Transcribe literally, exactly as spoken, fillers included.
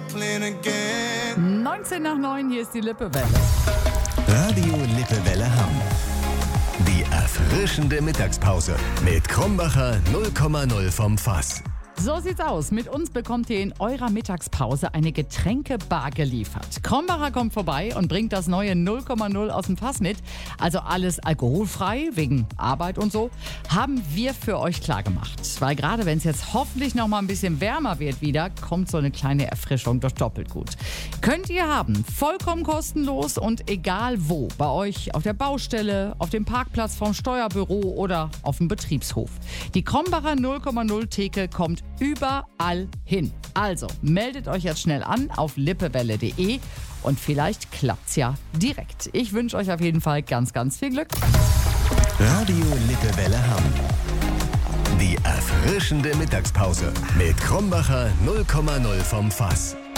playing again. neunzehn nach neun, hier ist die Lippewelle. Radio Lippewelle Hamm. Die erfrischende Mittagspause mit Krombacher null Komma null vom Fass. So sieht's aus. Mit uns bekommt ihr in eurer Mittagspause eine Getränkebar geliefert. Krombacher kommt vorbei und bringt das neue null Komma null aus dem Fass mit. Also alles alkoholfrei, wegen Arbeit und so, haben wir für euch klar gemacht. Weil gerade wenn es jetzt hoffentlich noch mal ein bisschen wärmer wird wieder, kommt so eine kleine Erfrischung doch doppelt gut. Könnt ihr haben, vollkommen kostenlos und egal wo. Bei euch auf der Baustelle, auf dem Parkplatz vom Steuerbüro oder auf dem Betriebshof. Die Krombacher null Komma null Theke kommt überall hin. Also meldet euch jetzt schnell an auf lippewelle punkt de und vielleicht klappt's ja direkt. Ich wünsche euch auf jeden Fall ganz, ganz viel Glück. Radio Lippewelle Hamm. Die erfrischende Mittagspause mit Krombacher null Komma null vom Fass.